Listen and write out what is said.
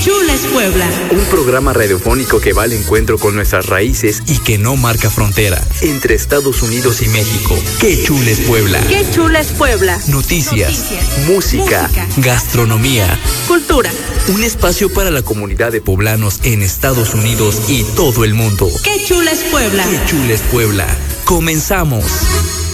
chula es Puebla! Un programa radiofónico que va al encuentro con nuestras raíces y que no marca frontera entre Estados Unidos y México. ¡Qué chula es Puebla! ¡Qué chula es Puebla! Noticias, música, gastronomía, cultura. Un espacio para la comunidad de poblanos en Estados Unidos y todo el mundo. ¡Qué chula es Puebla! ¡Qué chula es Puebla! ¡Comenzamos!